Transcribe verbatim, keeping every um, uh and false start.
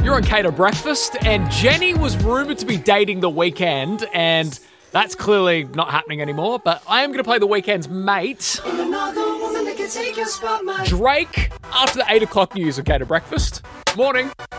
You're on Cater Breakfast, and Jenny was rumoured to be dating The Weeknd, and that's clearly not happening anymore, but I am going to play The Weeknd's Mate, Drake, after the eight o'clock news on Cater Breakfast. Morning.